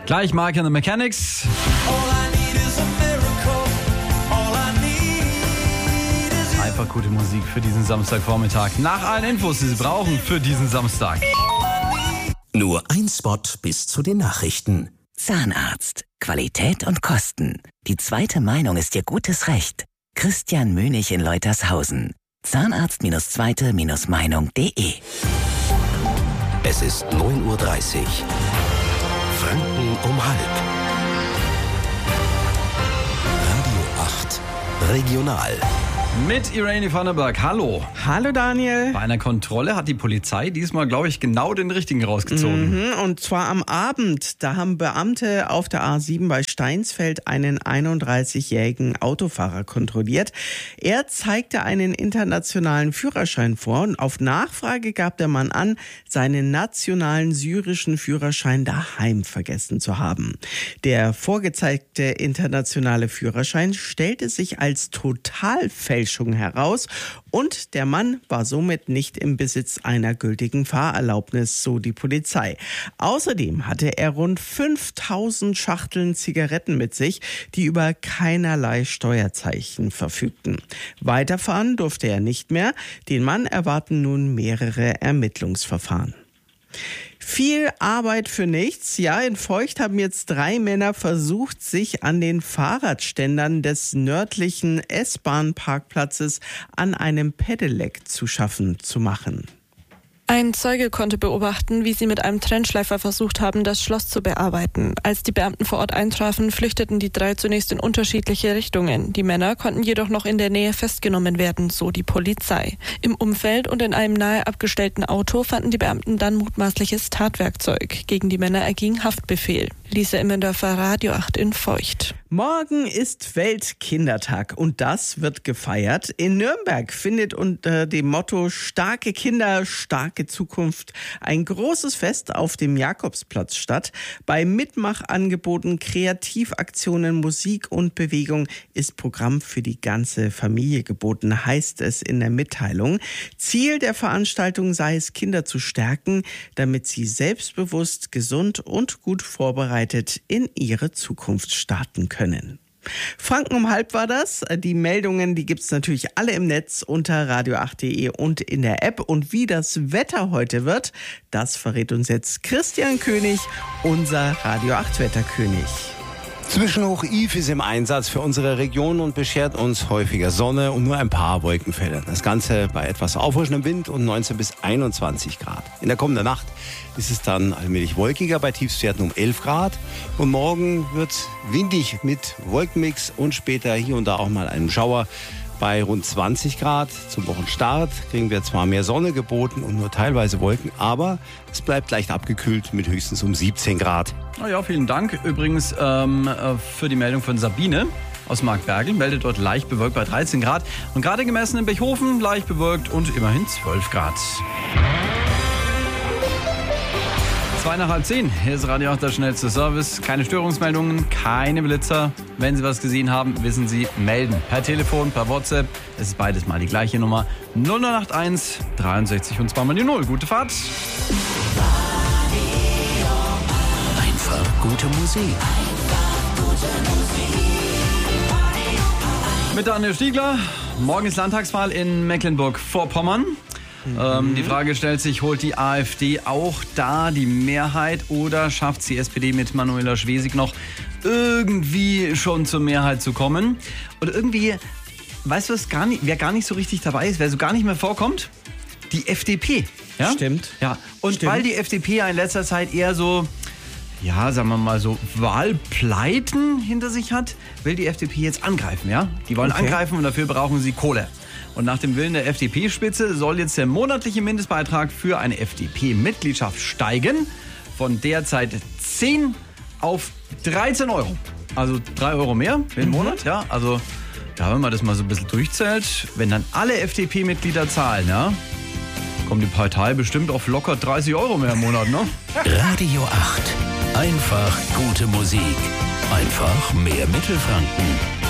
Gleich Mark and the Mechanics. Einfach gute Musik für diesen Samstagvormittag. Nach allen Infos, die Sie brauchen für diesen Samstag. Nur ein Spot bis zu den Nachrichten. Zahnarzt. Qualität und Kosten. Die zweite Meinung ist Ihr gutes Recht. Christian Mönig in Leutershausen. Zahnarzt-zweite-meinung.de. Es ist 9.30 Uhr. Franken um halb. Radio 8. Regional. Mit Irene Vandenberg. Hallo. Hallo Daniel. Bei einer Kontrolle hat die Polizei diesmal, glaube ich, genau den richtigen rausgezogen. Und zwar am Abend. Da haben Beamte auf der A7 bei Steinsfeld einen 31-jährigen Autofahrer kontrolliert. Er zeigte einen internationalen Führerschein vor und auf Nachfrage gab der Mann an, seinen nationalen syrischen Führerschein daheim vergessen zu haben. Der vorgezeigte internationale Führerschein stellte sich als Totalfälschung heraus und der Mann war somit nicht im Besitz einer gültigen Fahrerlaubnis, so die Polizei. Außerdem hatte er rund 5000 Schachteln Zigaretten mit sich, die über keinerlei Steuerzeichen verfügten. Weiterfahren durfte er nicht mehr. Den Mann erwarten nun mehrere Ermittlungsverfahren. Viel Arbeit für nichts. Ja, in Feucht haben jetzt 3 Männer versucht, sich an den Fahrradständern des nördlichen S-Bahn-Parkplatzes an einem Pedelec zu schaffen zu machen. Ein Zeuge konnte beobachten, wie sie mit einem Trennschleifer versucht haben, das Schloss zu bearbeiten. Als die Beamten vor Ort eintrafen, flüchteten die 3 zunächst in unterschiedliche Richtungen. Die Männer konnten jedoch noch in der Nähe festgenommen werden, so die Polizei. Im Umfeld und in einem nahe abgestellten Auto fanden die Beamten dann mutmaßliches Tatwerkzeug. Gegen die Männer erging Haftbefehl. Lisa Immendorfer, Radio 8 in Feucht. Morgen ist Weltkindertag und das wird gefeiert. In Nürnberg findet unter dem Motto Starke Kinder, starke Zukunft ein großes Fest auf dem Jakobsplatz statt. Bei Mitmachangeboten, Kreativaktionen, Musik und Bewegung ist Programm für die ganze Familie geboten, heißt es in der Mitteilung. Ziel der Veranstaltung sei es, Kinder zu stärken, damit sie selbstbewusst, gesund und gut vorbereitet in ihre Zukunft starten können. Franken um halb war das. Die Meldungen, die gibt's natürlich alle im Netz unter radio8.de und in der App. Und wie das Wetter heute wird, das verrät uns jetzt Christian König, unser Radio 8 Wetterkönig. Zwischenhoch Yves ist im Einsatz für unsere Region und beschert uns häufiger Sonne und nur ein paar Wolkenfälle. Das Ganze bei etwas aufhorchendem Wind und 19 bis 21 Grad. In der kommenden Nacht ist es dann allmählich wolkiger bei Tiefstwerten um 11 Grad. Und morgen wird es windig mit Wolkenmix und später hier und da auch mal einem Schauer. Bei rund 20 Grad zum Wochenstart kriegen wir zwar mehr Sonne geboten und nur teilweise Wolken, aber es bleibt leicht abgekühlt mit höchstens um 17 Grad. Oh ja, vielen Dank übrigens für die Meldung von Sabine aus Markbergl. Meldet dort leicht bewölkt bei 13 Grad. Und gerade gemessen in Bechhofen leicht bewölkt und immerhin 12 Grad. 9:30. Hier ist Radio 8 der schnellste Service. Keine Störungsmeldungen, keine Blitzer. Wenn Sie was gesehen haben, wissen Sie, melden. Per Telefon, per WhatsApp. Es ist beides mal die gleiche Nummer. 0081 63 und 2 mal die 0. Gute Fahrt. Einfach gute Musik. Mit Daniel Stiegler. Morgen ist Landtagswahl in Mecklenburg-Vorpommern. Die Frage stellt sich, holt die AfD auch da die Mehrheit oder schafft es die SPD mit Manuela Schwesig noch irgendwie schon zur Mehrheit zu kommen? Und irgendwie, weißt du, wer gar nicht so richtig dabei ist, wer so gar nicht mehr vorkommt? Die FDP. Ja? Stimmt. Ja. Und weil die FDP ja in letzter Zeit eher so, ja, sagen wir mal so, Wahlpleiten hinter sich hat, will die FDP jetzt angreifen, ja? Die wollen angreifen und dafür brauchen sie Kohle. Und nach dem Willen der FDP-Spitze soll jetzt der monatliche Mindestbeitrag für eine FDP-Mitgliedschaft steigen. Von derzeit 10 auf 13 Euro. Also 3 Euro mehr im Monat. Ja, also ja, wenn man das mal so ein bisschen durchzählt, wenn dann alle FDP-Mitglieder zahlen, ja, kommt die Partei bestimmt auf locker 30 Euro mehr im Monat, ne? Radio 8. Einfach gute Musik. Einfach mehr Mittelfranken.